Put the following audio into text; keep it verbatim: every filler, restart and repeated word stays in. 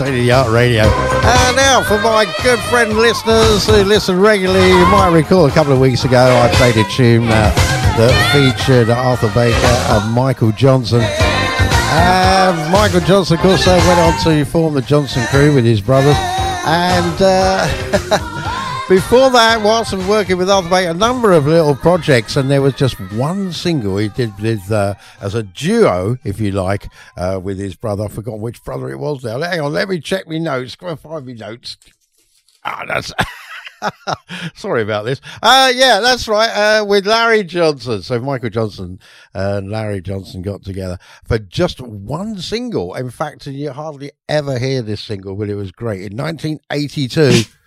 state-of-the-art radio. And now, for my good friend listeners who listen regularly, you might recall a couple of weeks ago I played a tune uh, that featured Arthur Baker and Michael Johnson. Uh, Michael Johnson, of course, uh, went on to form the Johnson Crew with his brothers. And uh, before that, whilst I'm working with Arthur Baker, a number of little projects, and there was just one single he did with, uh, as a duo, if you like, uh, with his brother. I've forgotten which brother it was now. Hang on, let me check my notes. Go and find me notes. Ah, that's... Sorry about this. Uh, yeah, that's right. Uh, with Larry Johnson. So Michael Johnson and Larry Johnson got together for just one single. In fact, you hardly ever hear this single, but it was great. In nineteen eighty-two,